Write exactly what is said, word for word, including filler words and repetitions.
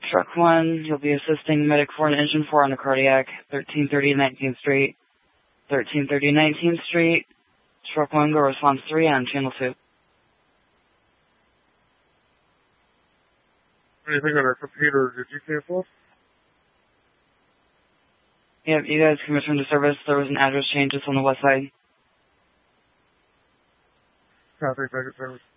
Truck one, you'll be assisting Medic four and Engine four on a cardiac, thirteen thirty nineteenth Street. thirteen thirty nineteenth Street. Truck one, go response three on channel two. Anything on our computer, did you cancel? Yep, you guys can return to service. There was an address change just on the west side. Copy, back at service.